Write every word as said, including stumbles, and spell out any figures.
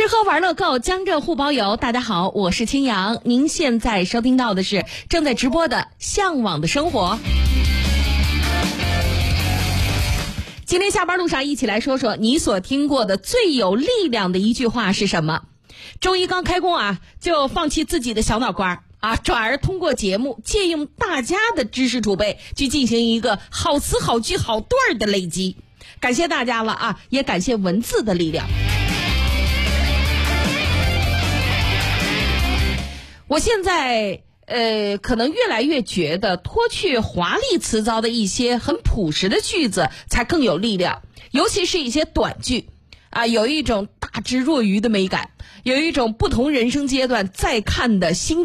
吃喝玩乐购，江浙沪包邮。大家好，我是青阳，您现在收听到的是正在直播的《向往的生活》。今天下班路上一起来说说你所听过的最有力量的一句话是什么？周一刚开工啊，就放弃自己的小脑瓜啊，转而通过节目借用大家的知识储备，去进行一个好词好句好对儿的累积。感谢大家了啊，也感谢文字的力量。我现在呃，可能越来越觉得脱去华丽辞藻的一些很朴实的句子才更有力量，尤其是一些短句啊，有一种大智若愚的美感，有一种不同人生阶段再看的新